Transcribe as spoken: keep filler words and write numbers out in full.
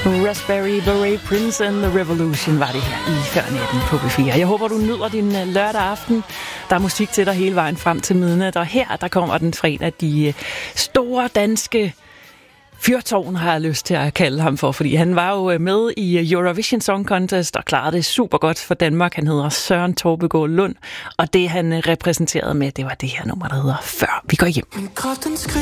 Raspberry Beret Prince and the Revolution var det her i Før Natten på B fire. Jeg håber, du nyder din lørdag aften. Der er musik til dig hele vejen frem til midnat, og her der kommer den fredag de store danske fyrtårn, har jeg lyst til at kalde ham for, fordi han var jo med i Eurovision Song Contest og klarede det super godt for Danmark. Han hedder Søren Torbegaard Lund, og det han repræsenterede med, det var det her nummer, der hedder Før vi går hjem.